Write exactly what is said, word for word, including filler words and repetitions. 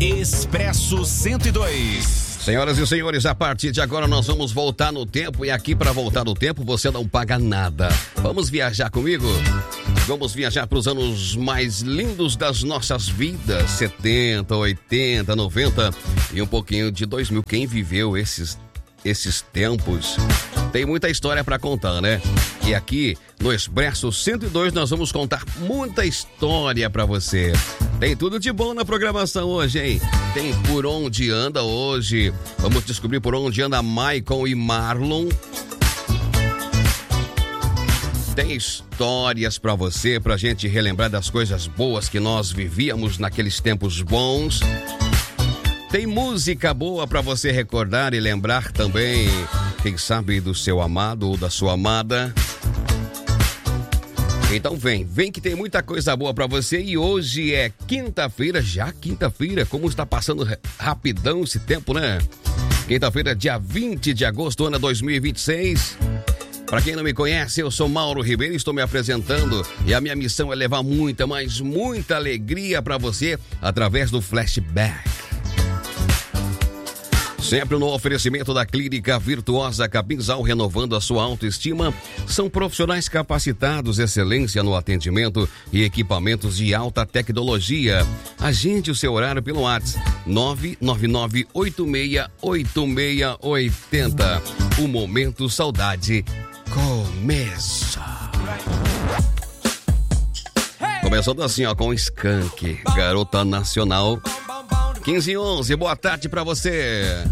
Expresso cento e dois. Senhoras e senhores, a partir de agora nós vamos voltar no tempo e aqui para voltar no tempo você não paga nada. Vamos viajar comigo? Vamos viajar para os anos mais lindos das nossas vidas, setenta, oitenta, noventa e um pouquinho de dois mil. Quem viveu esses, esses tempos tem muita história para contar, né? E aqui no Expresso cento e dois nós vamos contar muita história para você. Tem tudo de bom na programação hoje, hein? Tem Por Onde Anda hoje. Vamos descobrir por onde anda Maicon e Marlon. Tem histórias pra você, pra gente relembrar das coisas boas que nós vivíamos naqueles tempos bons. Tem música boa pra você recordar e lembrar também, quem sabe, do seu amado ou da sua amada. Então vem, vem que tem muita coisa boa pra você e hoje é quinta-feira, já quinta-feira, como está passando rapidão esse tempo, né? Quinta-feira, dia vinte de agosto, ano dois mil e vinte e seis. Pra quem não me conhece, eu sou Mauro Ribeiro, estou me apresentando e a minha missão é levar muita, mas muita alegria pra você através do Flashback. Sempre no oferecimento da Clínica Virtuosa Capinzal, renovando a sua autoestima. São profissionais capacitados, excelência no atendimento e equipamentos de alta tecnologia. Agende o seu horário pelo WhatsApp nove nove nove oito seis oito seis oito zero. O Momento Saudade começa. Começando assim, ó, com Skank, Garota Nacional. quinze e onze, boa tarde pra você.